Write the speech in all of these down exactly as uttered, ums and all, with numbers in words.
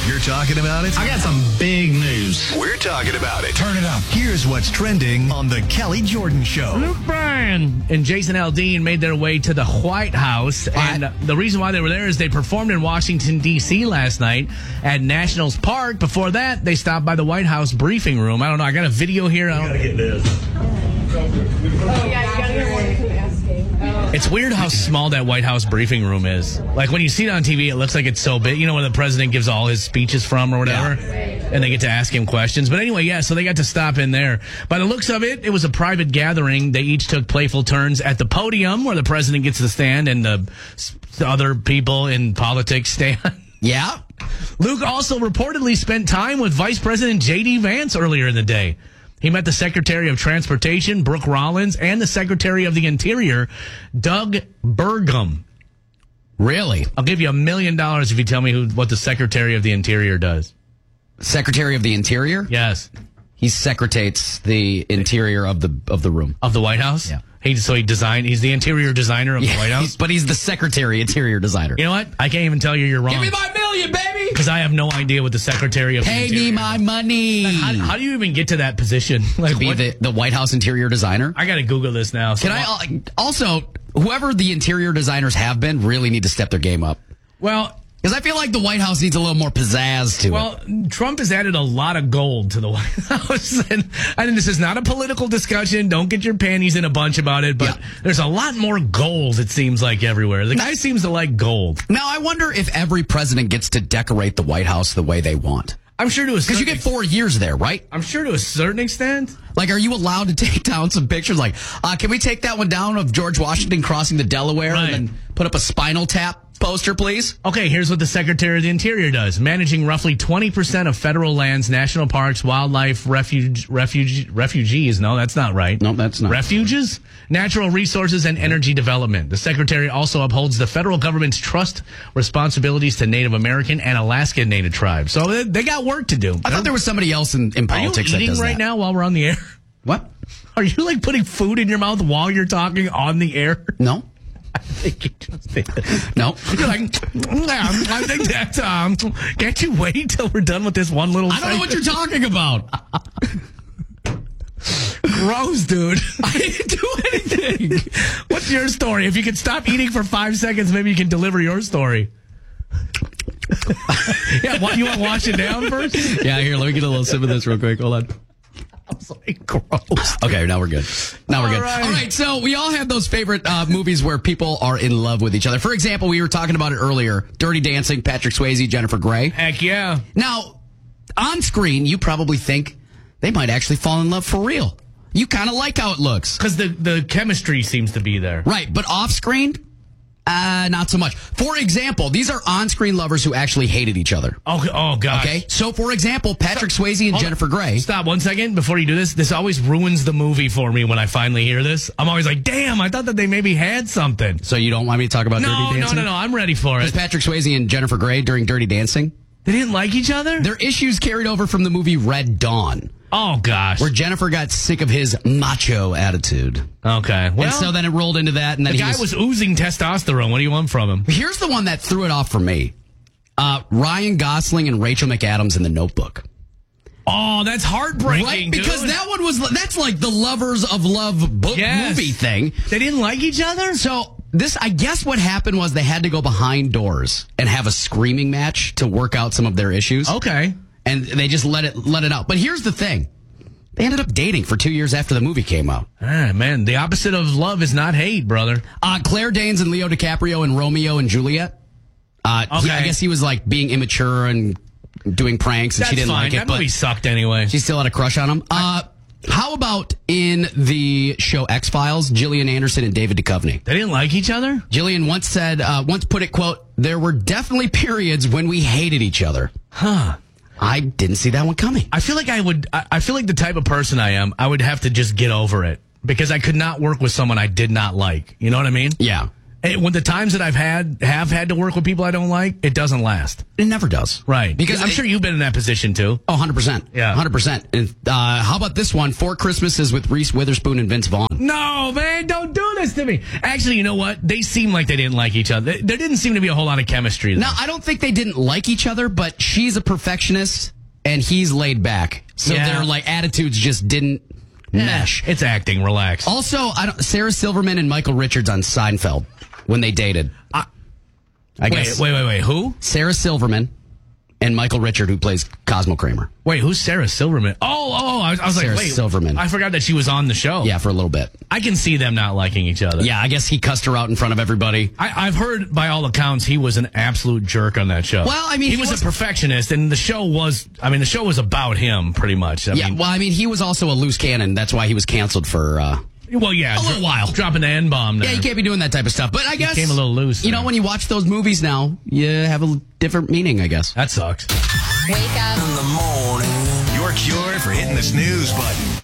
You're talking about it? I got some big news. We're talking about it. Turn it up. Here's what's trending on the Kelly Jordan Show. Luke Bryan and Jason Aldean made their way to the White House. And uh, the reason why they were there is they performed in Washington, D C last night at Nationals Park. Before that, they stopped by the White House briefing room. I don't know. I got a video here. I don't Gotta get this. Oh, yeah, you gotta get one from asking. Oh. It's weird how small that White House briefing room is. Like, when you see it on T V, it looks like it's so big. You know where the president gives all his speeches from or whatever? Yeah. And they get to ask him questions. But anyway, yeah, so they got to stop in there. By the looks of it, it was a private gathering. They each took playful turns at the podium where the president gets to stand and the, the other people in politics stand. Yeah. Luke also reportedly spent time with Vice President J D. Vance earlier in the day. He met the Secretary of Transportation, Brooke Rollins, and the Secretary of the Interior, Doug Burgum. Really? I'll give you a million dollars if you tell me who what the Secretary of the Interior does. Secretary of the Interior? Yes. He secretates the interior of the of the room. Of the White House? Yeah. He, so he designed, he's the interior designer of Yeah, the White House? he's- but he's the secretary, interior designer. You know what? I can't even tell you you're wrong. Give me my million, baby! Because I have no idea what the Secretary of Pay the Interior me my money! How, how do you even get to that position? Like, to be what- the, the White House interior designer? I got to Google this now. So Can I uh, also, whoever the interior designers have been, really need to step their game up. Well, Because I feel like the White House needs a little more pizzazz to it. Well, Trump has added a lot of gold to the White House. And I mean, this is not a political discussion. Don't get your panties in a bunch about it. But Yeah. there's a lot more gold, it seems like, everywhere. The guy seems to like gold. Now, I wonder if every president gets to decorate the White House the way they want. I'm sure to a Because certain you get four years there, right? I'm sure to a certain extent. Like, are you allowed to take down some pictures? Like, uh, can we take that one down of George Washington crossing the Delaware Right. and then put up a Spinal Tap poster, please? Okay, here's what the Secretary of the Interior does. Managing roughly twenty percent of federal lands, national parks, wildlife, refuge, refuge, refugees. No, that's not right. No, that's not. Refuges, natural resources, and energy development. The Secretary also upholds the federal government's trust responsibilities to Native American and Alaskan Native tribes. So they, they got work to do. I thought there was somebody else in, in Are you politics that eating does right that. now while we're on the air? What? Are you like putting food in your mouth while you're talking on the air? No. I think you just did. No. You're like, "Yeah, I think that, um, can't you wait till we're done with this one little I don't know what you're talking about. Gross, dude. I didn't do anything. What's your story? If you could stop eating for five seconds, maybe you can deliver your story. Yeah, what, you want to wash it down first? Yeah, here, let me get a little sip of this real quick. Hold on. I was like, gross. Okay, now we're good. Now we're All good. right. All right, so we all have those favorite uh, movies where people are in love with each other. For example, we were talking about it earlier. Dirty Dancing, Patrick Swayze, Jennifer Grey. Heck yeah. Now, on screen, you probably think they might actually fall in love for real. You kind of like how it looks. Because the, the chemistry seems to be there. Right, but off screen, uh, not so much. For example, these are on-screen lovers who actually hated each other. Oh, oh gosh. Okay, so for example, Patrick Swayze and Hold Jennifer on. Grey. Stop one second before you do this. This always ruins the movie for me when I finally hear this. I'm always like, damn, I thought that they maybe had something. So you don't want me to talk about No, Dirty no, Dancing? no, no. I'm ready for Because it. Patrick Swayze and Jennifer Grey during Dirty Dancing, They didn't like each other? their issues carried over from the movie Red Dawn, Oh, gosh. where Jennifer got sick of his macho attitude. Okay. Well, and so then it rolled into that. And then the he guy was oozing testosterone. What do you want from him? Here's the one that threw it off for me. Uh, Ryan Gosling and Rachel McAdams in The Notebook. Oh, that's heartbreaking, Right? Because dude. that one was, that's like the Lovers of Love book Yes. movie thing. They didn't like each other? So this, I guess what happened was they had to go behind doors and have a screaming match to work out some of their issues. Okay. And they just let it, let it out. But here's the thing. They ended up dating for two years after the movie came out. Ah, man, the opposite of love is not hate, brother. Uh, Claire Danes and Leo DiCaprio and Romeo and Juliet. Uh, he- Okay. I guess he was like being immature and doing pranks and That's she didn't fine. like it. That But movie sucked anyway. she still had a crush on him. Uh, how about in the show X-Files, Gillian Anderson and David Duchovny? They didn't like each other? Gillian once said, uh, once put it, quote, there were definitely periods when we hated each other. Huh. I didn't see that one coming. I feel like I would, I I feel like the type of person I am, I would have to just get over it because I could not work with someone I did not like. You know what I mean? Yeah. And when the times that I've had have had to work with people I don't like, it doesn't last. It never does. Right. Because I'm it, sure you've been in that position too. Oh, one hundred percent. Yeah. one hundred percent. And uh, how about this one? Four Christmases with Reese Witherspoon and Vince Vaughn. No, man, don't do this to me. Actually, you know what? They seem like they didn't like each other. There didn't seem to be a whole lot of chemistry there. Now, I don't think they didn't like each other, but she's a perfectionist and he's laid back. So Yeah. their like attitudes just didn't mesh. It's acting. Relax. Also, I don't, Sarah Silverman and Michael Richards on Seinfeld when they dated. I, I wait, guess wait, wait, wait. Who? Sarah Silverman and Michael Richard, who plays Cosmo Kramer. Wait, who's Sarah Silverman? Oh, oh, I was, I was Sarah like, wait, Silverman. I forgot that she was on the show. Yeah, for a little bit. I can see them not liking each other. Yeah, I guess he cussed her out in front of everybody. I, I've heard by all accounts he was an absolute jerk on that show. Well, I mean, he, he was, was- a perfectionist, and the show was. I mean, the show was about him pretty much. I Yeah, mean, well, I mean, he was also a loose cannon. That's why he was canceled for... Uh, well, yeah, a little while. dropping the N bomb. yeah, you can't be doing that type of stuff. But I guess... came a little loose You there. know, when you watch those movies now, you have a different meaning, I guess. That sucks. Wake up. In the morning. Your cure for hitting the snooze button.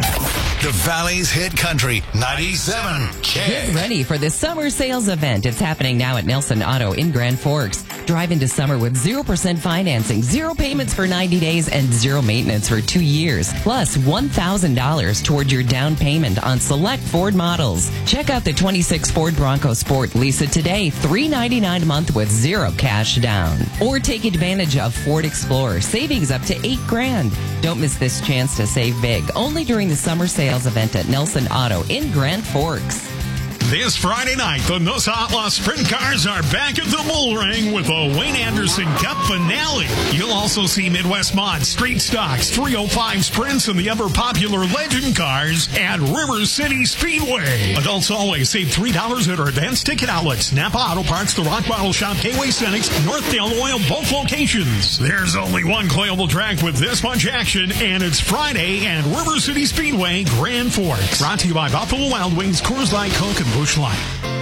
The Valley's Hit Country ninety-seven K. Get ready for the summer sales event. It's happening now at Nelson Auto in Grand Forks. Drive into summer with zero percent financing, zero payments for ninety days, and zero maintenance for two years. Plus one thousand dollars toward your down payment on select Ford models. Check out the twenty-six Ford Bronco Sport. Lease it today, three ninety-nine a month with zero cash down. Or take advantage of Ford Explorer. Savings up to eight grand. Don't miss this chance to save big. Only during the summer sales event at Nelson Auto in Grand Forks. This Friday night, the Nussa Outlaw Sprint Cars are back at the Bull Ring with a Wayne Anderson Cup finale. You'll also see Midwest Mod, Street Stocks, three oh five Sprints, and the ever-popular Legend Cars at River City Speedway. Adults always save three dollars at our advanced ticket outlets. Napa Auto Parts, the Rock Bottle Shop, Gateway Cenex, Northdale Oil, both locations. There's only one coilable track with this much action, and it's Friday at River City Speedway, Grand Forks. Brought to you by Buffalo Wild Wings, Coors Light, Coke, and Busch Light.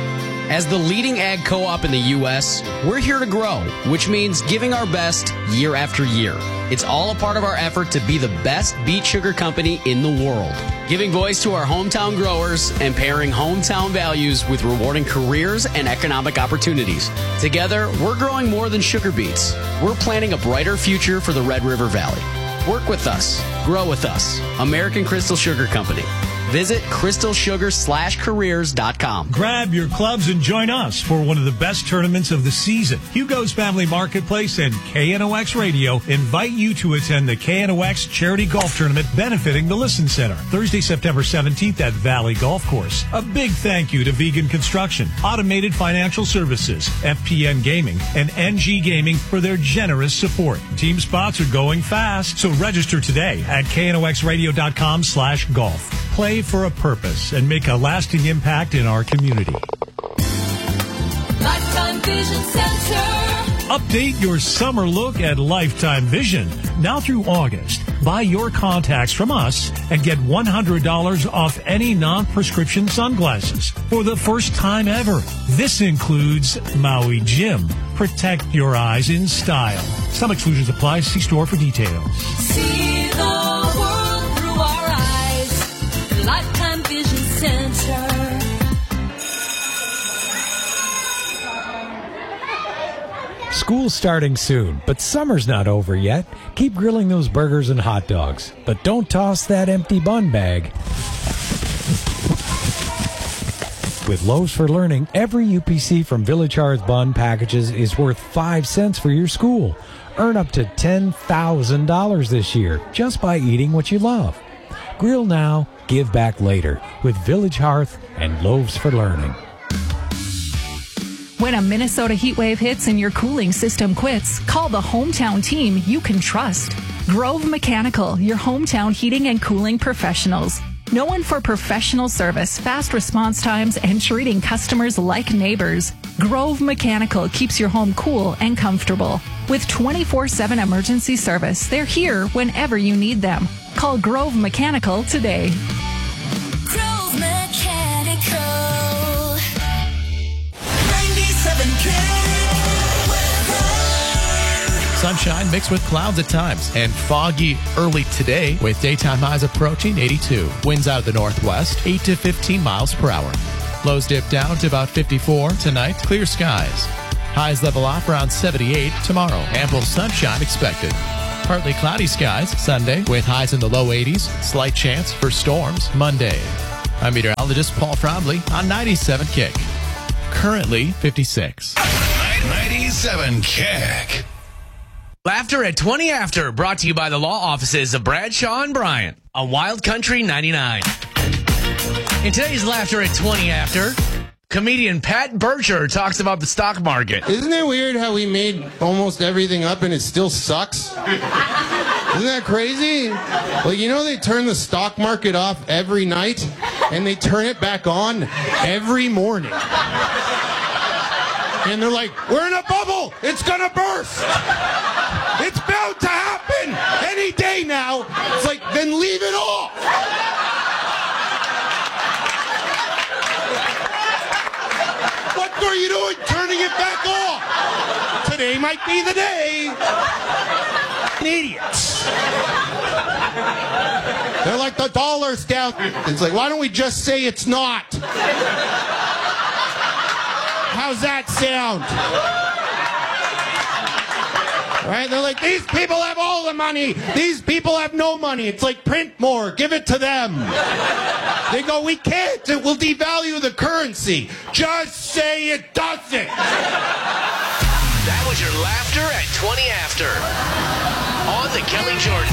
As the leading ag co-op in the U S, we're here to grow, which means giving our best year after year. It's all a part of our effort to be the best beet sugar company in the world, giving voice to our hometown growers and pairing hometown values with rewarding careers and economic opportunities. Together, we're growing more than sugar beets. We're planting a brighter future for the Red River Valley. Work with us. Grow with us. American Crystal Sugar Company. Visit crystal sugar slash careers dot com. Grab your clubs and join us for one of the best tournaments of the season. Hugo's Family Marketplace and K N O X Radio invite you to attend the K N O X Charity Golf Tournament benefiting the Listen Center, Thursday, September seventeenth at Valley Golf Course. A big thank you to Vegan Construction, Automated Financial Services, F P N Gaming, and N G Gaming for their generous support. Team spots are going fast, so register today at K N O X radio dot com slash golf. Play for a purpose and make a lasting impact in our community. Lifetime Vision Center. Update your summer look at Lifetime Vision. Now through August, buy your contacts from us and get one hundred dollars off any non-prescription sunglasses for the first time ever. This includes Maui Jim. Protect your eyes in style. Some exclusions apply. See store for details. See the world through our eyes. Lifetime Vision Center. School's starting soon, but summer's not over yet. Keep grilling those burgers and hot dogs, but don't toss that empty bun bag. With Loaves for Learning, every U P C from Village Hearth Bun packages is worth five cents for your school. Earn up to ten thousand dollars this year just by eating what you love. Grill now, give back later with Village Hearth and Loaves for Learning. When a Minnesota heat wave hits and your cooling system quits, call the hometown team you can trust. Grove Mechanical, your hometown heating and cooling professionals. Known for professional service, fast response times, and treating customers like neighbors, Grove Mechanical keeps your home cool and comfortable. With twenty-four seven emergency service, they're here whenever you need them. Call Grove Mechanical today. Grove Mechanical. ninety-seven K. Sunshine mixed with clouds at times and foggy early today with daytime highs approaching eighty-two. Winds out of the northwest, eight to fifteen miles per hour. Lows dip down to about fifty-four tonight. Clear skies. Highs level off around seventy-eight tomorrow. Ample sunshine expected. Partly cloudy skies Sunday with highs in the low eighties. Slight chance for storms Monday. I'm meteorologist Paul Trombley on ninety-seven Kick. Currently fifty-six. ninety-seven Kick. Laughter at twenty after, brought to you by the law offices of Bradshaw and Bryant on Wild Country ninety-nine. In today's Laughter at twenty after, comedian Pat Bircher talks about the stock market. Isn't it weird how we made almost everything up and it still sucks? Isn't that crazy? Like, you know, they turn the stock market off every night and they turn it back on every morning. And they're like, we're in a bubble. It's going to burst. It's bound to happen any day now. It's like, then leave it off. What are you doing turning it back off? Today might be the day. Idiots. They're like, the dollar's down. It's like, why don't we just say it's not? How's that sound? Right? They're like, these people have all the money. These people have no money. It's like, print more. Give it to them. They go, we can't. It will devalue the currency. Just say it doesn't. That was your Laughter at twenty after on the Kelly Jordan